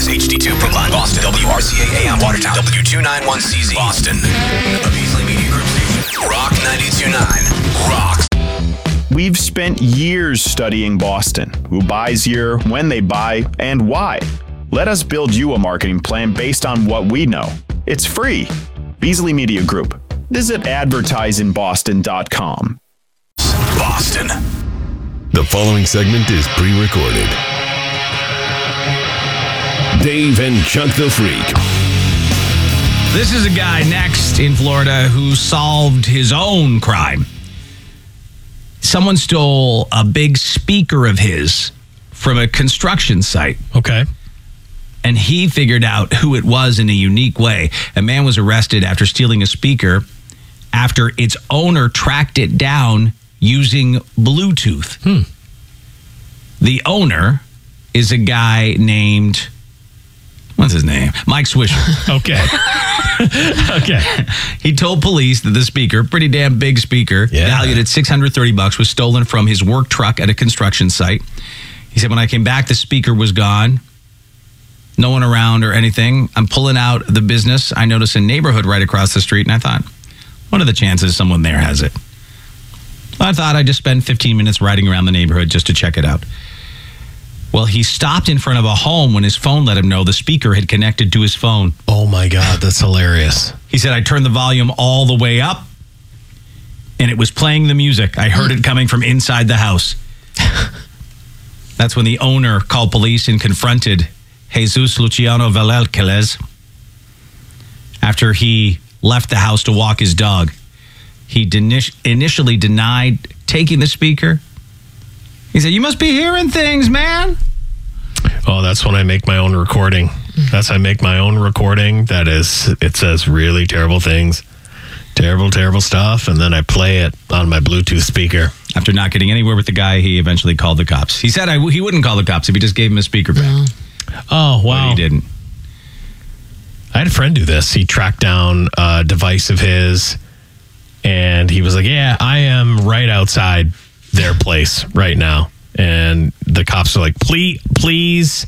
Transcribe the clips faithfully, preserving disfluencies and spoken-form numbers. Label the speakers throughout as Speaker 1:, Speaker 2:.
Speaker 1: News, H D two, Brookline, Boston, W R C A A M, Watertown, W two ninety-one C Z, Boston, a Beasley Media Group station, Rock ninety-two point nine, rocks.
Speaker 2: We've spent years studying Boston, who buys here, when they buy, and why. Let us build you a marketing plan based on what we know. It's free. Beasley Media Group. Visit advertise in boston dot com.
Speaker 1: Boston.
Speaker 3: The following segment is pre-recorded. Dave and Chuck the Freak.
Speaker 4: This is a guy next in Florida who solved his own crime. Someone stole a big speaker of his from a construction site.
Speaker 5: Okay.
Speaker 4: And he figured out who it was in a unique way. A man was arrested after stealing a speaker after its owner tracked it down using Bluetooth.
Speaker 5: Hmm.
Speaker 4: The owner is a guy named, what's his name? Mike Swisher.
Speaker 5: Okay. Okay.
Speaker 4: He told police that the speaker, pretty damn big speaker,
Speaker 5: Yeah.
Speaker 4: valued at six hundred thirty bucks, was stolen from his work truck at a construction site. He said, when I came back, the speaker was gone. No one around or anything. I'm pulling out the business. I noticed a neighborhood right across the street, and I thought, what are the chances someone there has it? I thought I'd just spend fifteen minutes riding around the neighborhood just to check it out. Well, he stopped in front of a home when his phone let him know the speaker had connected to his phone.
Speaker 5: Oh, my God. That's hilarious.
Speaker 4: He said, I turned the volume all the way up, and it was playing the music. I heard it coming from inside the house. That's when the owner called police and confronted Jesus Luciano Velelquez after he left the house to walk his dog. He deni- initially denied taking the speaker. He said, you must be hearing things, man.
Speaker 5: Oh, that's when I make my own recording. That's I make my own recording. That is, it says really terrible things. Terrible, terrible stuff. And then I play it on my Bluetooth speaker.
Speaker 4: After not getting anywhere with the guy, he eventually called the cops. He said I, he wouldn't call the cops if he just gave him a speaker back.
Speaker 5: Oh, wow.
Speaker 4: But he didn't.
Speaker 5: I had a friend do this. He tracked down a device of his, and he was like, yeah, I am right outside their place right now. And the cops are like, please, please,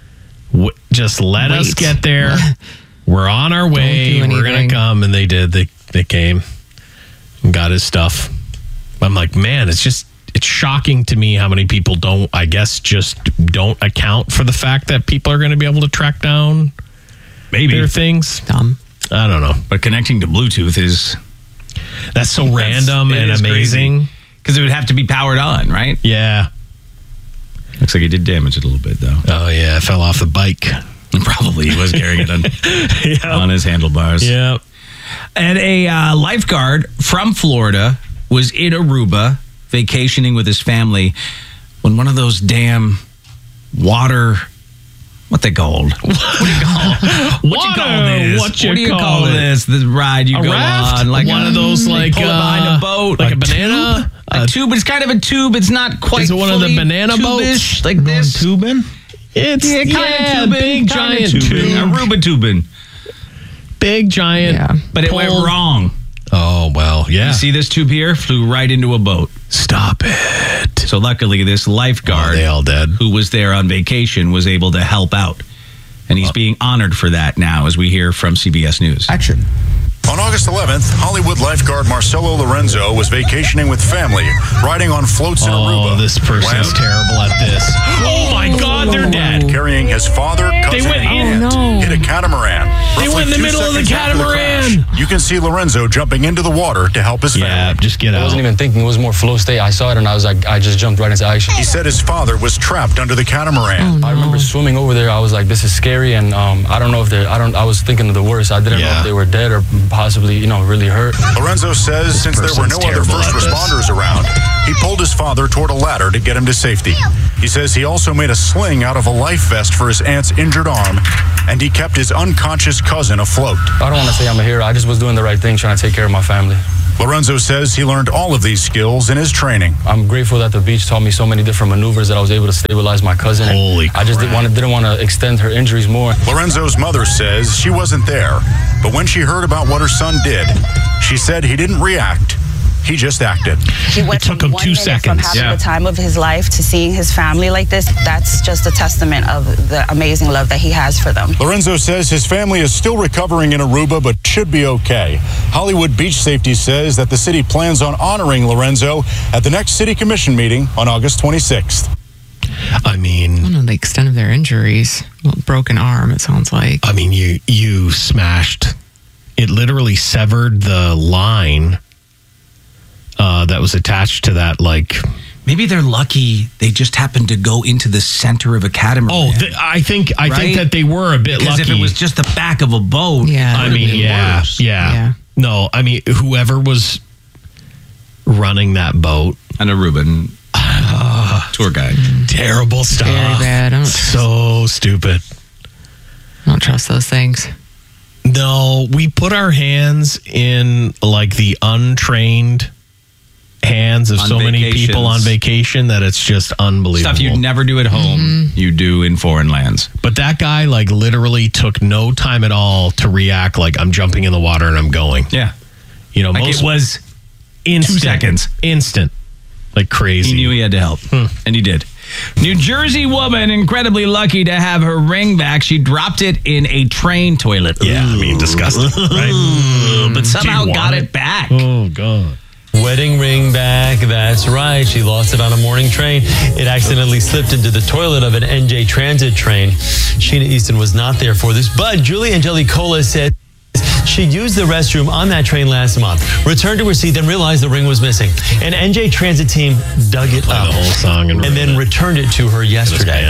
Speaker 5: w- just let
Speaker 6: Wait.
Speaker 5: us get there. We're on our way.
Speaker 6: do
Speaker 5: We're going
Speaker 6: anything.
Speaker 5: to come. And they did. They, they came and got his stuff. I'm like, man, it's just, it's shocking to me how many people don't, I guess, just don't account for the fact that people are going to be able to track down
Speaker 4: Maybe.
Speaker 5: their things.
Speaker 6: Dumb.
Speaker 5: I don't know.
Speaker 4: But connecting to Bluetooth is...
Speaker 5: That's so random
Speaker 4: it
Speaker 5: and
Speaker 4: is
Speaker 5: amazing.
Speaker 4: Because it would have to be powered on, right?
Speaker 5: Yeah.
Speaker 4: Looks like he did damage it a little bit, though.
Speaker 5: Oh, yeah. It fell off the bike.
Speaker 4: Probably he was carrying it on,
Speaker 5: Yeah.
Speaker 4: on his handlebars.
Speaker 5: Yeah.
Speaker 4: And a uh, lifeguard from Florida was in Aruba vacationing with his family when one of those damn water... What they called? What do you call? What you
Speaker 5: Water,
Speaker 4: call this?
Speaker 5: what you
Speaker 4: what do you
Speaker 5: call
Speaker 4: call
Speaker 5: it?
Speaker 4: this? This ride you
Speaker 5: A
Speaker 4: go
Speaker 5: raft?
Speaker 4: on, like
Speaker 5: One
Speaker 4: a-
Speaker 5: of those,
Speaker 4: they
Speaker 5: like,
Speaker 4: pull it behind
Speaker 5: uh,
Speaker 4: a boat,
Speaker 5: like a banana?
Speaker 4: tube? a
Speaker 5: Uh,
Speaker 4: tube. It's kind of a tube. It's not quite.
Speaker 5: Is it one of the
Speaker 4: fully
Speaker 5: banana
Speaker 4: tube-ish,
Speaker 5: boats?
Speaker 4: like this?
Speaker 5: Tubing? It's
Speaker 4: Yeah, kind
Speaker 5: yeah,
Speaker 4: of tubing,
Speaker 5: big
Speaker 4: kinda
Speaker 5: giant
Speaker 4: tubing,
Speaker 5: tube.
Speaker 4: Aruba tubing.
Speaker 5: Big giant.
Speaker 6: Yeah.
Speaker 4: But it went
Speaker 5: pole.
Speaker 4: wrong.
Speaker 5: Oh, well, yeah.
Speaker 4: You see this tube here? Flew right into a boat.
Speaker 5: Stop it.
Speaker 4: So luckily, this
Speaker 5: Oh,
Speaker 4: lifeguard
Speaker 5: they all dead.
Speaker 4: who was there on vacation was able to help out. And he's being honored for that now, as we hear from C B S News.
Speaker 7: Action.
Speaker 8: On August eleventh, Hollywood lifeguard Marcelo Lorenzo was vacationing with family, riding on floats in
Speaker 5: Oh,
Speaker 8: Aruba.
Speaker 5: this person's
Speaker 8: when,
Speaker 5: terrible at this. Oh, my God, they're dead.
Speaker 8: carrying his father, cousin,
Speaker 5: went
Speaker 8: and
Speaker 5: in.
Speaker 8: aunt,
Speaker 6: Oh, no.
Speaker 8: hit a catamaran.
Speaker 5: They
Speaker 8: Roughly
Speaker 5: went in the
Speaker 8: two
Speaker 5: middle of the
Speaker 8: seconds after
Speaker 5: catamaran.
Speaker 8: crash, you can see Lorenzo jumping into the water to help his
Speaker 5: Yeah,
Speaker 8: family.
Speaker 5: just get
Speaker 9: I
Speaker 5: out.
Speaker 9: wasn't even thinking. It was more flow state. I saw it and I was like, I just jumped right into action.
Speaker 8: He said his father was trapped under the catamaran.
Speaker 9: I remember swimming over there. I was like, this is scary, and um, I don't know if they. I don't. I was thinking of the worst. I didn't know
Speaker 5: Yeah.
Speaker 9: if they were dead or possibly, you know, really hurt.
Speaker 8: Lorenzo says since there were no
Speaker 5: person's
Speaker 8: other
Speaker 5: terrible
Speaker 8: first
Speaker 5: at this.
Speaker 8: responders around, he pulled his father toward a ladder to get him to safety. He says he also made a sling out of a life vest for his aunt's injured arm, and he kept his unconscious cousin afloat.
Speaker 9: I don't want to say I'm a hero. I just was doing the right thing, trying to take care of my family.
Speaker 8: Lorenzo says he learned all of these skills in his training.
Speaker 9: I'm grateful that the beach taught me so many different maneuvers that I was able to stabilize my cousin. And
Speaker 5: Holy
Speaker 9: I just didn't
Speaker 5: crap.
Speaker 9: want to, didn't want to extend her injuries more.
Speaker 8: Lorenzo's mother says she wasn't there, but when she heard about what her son did, she said he didn't react. he just acted.
Speaker 6: He went
Speaker 5: It took
Speaker 6: from
Speaker 5: him
Speaker 6: one
Speaker 5: two
Speaker 6: minute
Speaker 5: seconds.
Speaker 6: from having
Speaker 4: Yeah.
Speaker 6: the time of his life to seeing his family like this. That's just a testament of the amazing love that he has for them.
Speaker 8: Lorenzo says his family is still recovering in Aruba, but should be okay. Hollywood Beach Safety says that the city plans on honoring Lorenzo at the next city commission meeting on August twenty-sixth.
Speaker 5: I mean,
Speaker 7: I don't know the extent of their injuries. Well, broken arm, it sounds like.
Speaker 5: I mean, you you smashed. It literally severed the line uh, that was attached to that. Like,
Speaker 4: Maybe they're lucky they just happened to go into the center of a catamaran.
Speaker 5: oh, th- I think I
Speaker 4: Right?
Speaker 5: think that they were a bit
Speaker 4: because
Speaker 5: lucky.
Speaker 4: if it was just the back of a boat,
Speaker 7: Yeah.
Speaker 4: it
Speaker 5: I
Speaker 4: would've
Speaker 5: mean,
Speaker 4: been
Speaker 5: yeah,
Speaker 4: worse.
Speaker 5: yeah,
Speaker 7: Yeah.
Speaker 5: No, I mean, whoever was running that boat,
Speaker 4: An Aruban tour guide.
Speaker 5: terrible stuff.
Speaker 7: Very bad. I don't,
Speaker 5: So stupid.
Speaker 7: I don't trust those things.
Speaker 5: No, we put our hands in like the untrained hands of
Speaker 4: On
Speaker 5: so many
Speaker 4: vacations.
Speaker 5: people on vacation that it's just unbelievable.
Speaker 4: Stuff you'd never do at home, you do in foreign lands.
Speaker 5: But that guy like literally took no time at all to react like I'm jumping in the water and I'm going.
Speaker 4: Yeah.
Speaker 5: You know,
Speaker 4: Like
Speaker 5: most
Speaker 4: it was
Speaker 5: instant,
Speaker 4: two seconds.
Speaker 5: Instant. Like crazy.
Speaker 4: He knew he had to help, and he did. New Jersey woman incredibly lucky to have her ring back. She dropped it in a train toilet.
Speaker 5: Yeah, I mean, disgusting, right?
Speaker 4: But somehow
Speaker 5: Do you
Speaker 4: got
Speaker 5: want
Speaker 4: it back.
Speaker 5: Oh, God.
Speaker 10: Wedding ring back, that's right. She lost it on a morning train. It accidentally slipped into the toilet of an N J Transit train. Sheena Easton was not there for this, but Julie Angelicola said she used the restroom on that train last month, returned to her seat, then realized the ring was missing. An N J Transit team dug it
Speaker 5: Play
Speaker 10: up
Speaker 5: the whole song and,
Speaker 10: and then returned it to her yesterday.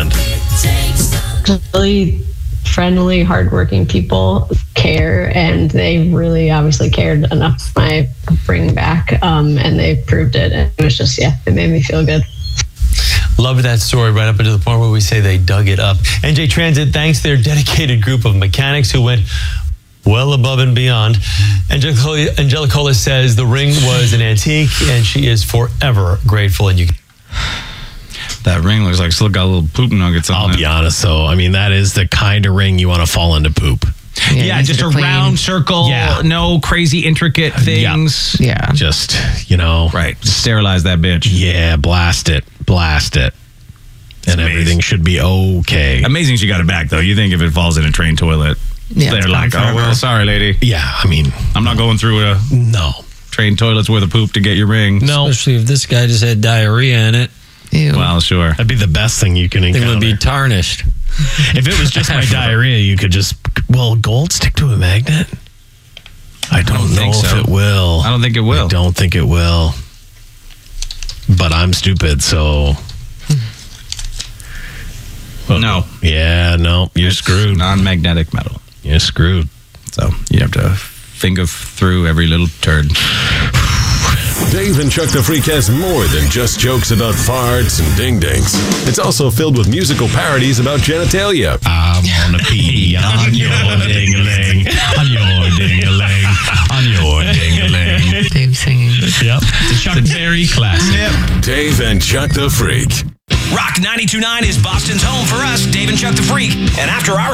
Speaker 11: Really friendly, hardworking people care, and they really obviously cared enough to my bring back, um, and they proved it. And it was just, yeah, it made me feel good.
Speaker 10: Loved that story right up until the point where we say they dug it up. N J Transit thanks their dedicated group of mechanics who went well above and beyond. Angelicola, Angelicola says the ring was an antique and she is forever grateful. And you
Speaker 4: That ring looks like still got little poop nuggets on
Speaker 5: I'll
Speaker 4: it.
Speaker 5: be honest, though. I mean, that is the kind of ring you want to fall into poop.
Speaker 4: Yeah,
Speaker 7: easy
Speaker 4: just
Speaker 7: to
Speaker 4: a
Speaker 7: clean.
Speaker 4: round circle.
Speaker 5: Yeah.
Speaker 4: No crazy intricate things.
Speaker 7: Yeah.
Speaker 5: Just, you know.
Speaker 4: Right. Sterilize that bitch.
Speaker 5: Yeah, blast it. Blast it. And
Speaker 4: amazing.
Speaker 5: everything should be okay.
Speaker 4: Amazing she got it back, though. You think if it falls in a train toilet,
Speaker 7: Yeah,
Speaker 4: they're
Speaker 7: it's
Speaker 4: like,
Speaker 7: gone
Speaker 4: oh, well,
Speaker 7: forever.
Speaker 4: sorry, lady.
Speaker 5: Yeah, I mean,
Speaker 4: I'm not going through a
Speaker 5: no.
Speaker 4: train toilet's worth of poop to get your ring.
Speaker 5: No.
Speaker 12: Especially if this guy just had diarrhea in it.
Speaker 7: Ew.
Speaker 4: Well, sure.
Speaker 5: That'd be the best thing you can
Speaker 12: They
Speaker 5: encounter.
Speaker 12: would be tarnished.
Speaker 5: If it was just my diarrhea, you could just, will gold stick to a magnet? I don't,
Speaker 4: don't
Speaker 5: know
Speaker 4: think
Speaker 5: if
Speaker 4: so.
Speaker 5: it will.
Speaker 4: I don't think it will.
Speaker 5: I don't think it will. But I'm stupid, so.
Speaker 4: No.
Speaker 5: Yeah, no, you're screwed.
Speaker 4: Non-magnetic metal.
Speaker 5: You're screwed.
Speaker 4: So you have to finger through every little turd.
Speaker 3: Dave and Chuck the Freak has more than just jokes about farts and ding-dings. It's also filled with musical parodies about genitalia.
Speaker 5: I wanna pee on your ding-a-ling, on your ding-a-ling, on your ding-a-ling.
Speaker 7: Dave singing.
Speaker 5: Yep, the Chuck Berry classic.
Speaker 3: Dave and Chuck the Freak.
Speaker 1: Rock ninety-two point nine is Boston's home for us, Dave and Chuck the Freak. And after our